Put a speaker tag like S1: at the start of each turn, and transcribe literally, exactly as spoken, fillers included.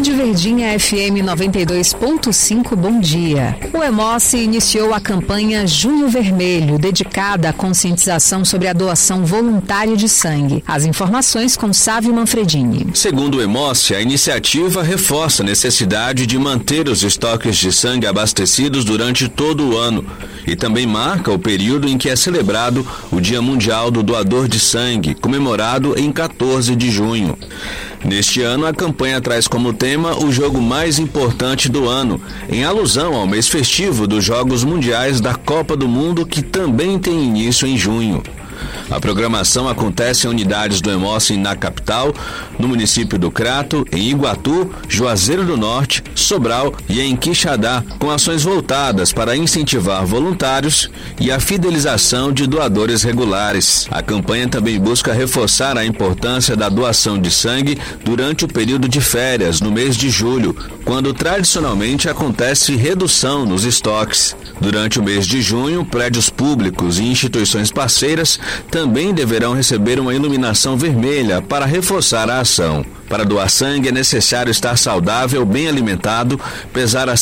S1: Rádio Verdinha F M noventa e dois ponto cinco, bom dia. O Hemóce iniciou a campanha Junho Vermelho, dedicada à conscientização sobre a doação voluntária de sangue. As informações com Sávio Manfredini.
S2: Segundo o Hemóce, a iniciativa reforça a necessidade de manter os estoques de sangue abastecidos durante todo o ano e também marca o período em que é celebrado o Dia Mundial do Doador de Sangue, comemorado em quatorze de junho. Neste ano, a campanha traz como tema o jogo mais importante do ano, em alusão ao mês festivo dos Jogos Mundiais da Copa do Mundo, que também tem início em junho. A programação acontece em unidades do Hemóce na capital, no município do Crato, em Iguatu, Juazeiro do Norte, Sobral e em Quixadá, com ações voltadas para incentivar voluntários e a fidelização de doadores regulares. A campanha também busca reforçar a importância da doação de sangue durante o período de férias, no mês de julho, quando tradicionalmente acontece redução nos estoques. Durante o mês de junho, prédios públicos e instituições parceiras também deverão receber uma iluminação vermelha para reforçar a ação. Para doar sangue é necessário estar saudável, bem alimentado, pesar